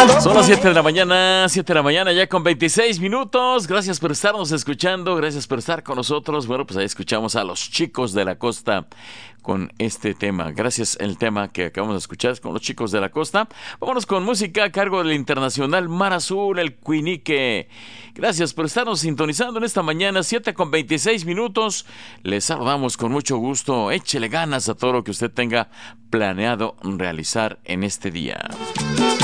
Son las 7 de la mañana, 7 de la mañana ya con 26 minutos. Gracias por estarnos escuchando, gracias por estar con nosotros. Bueno, pues ahí escuchamos a los Chicos de la Costa con este tema. Gracias, el tema que acabamos de escuchar es con los Chicos de la Costa. Vámonos con música a cargo del internacional Mar Azul, el Cuinique. Gracias por estarnos sintonizando en esta mañana, 7 con 26 minutos. Les saludamos con mucho gusto. Échele ganas a todo lo que usted tenga planeado realizar en este día.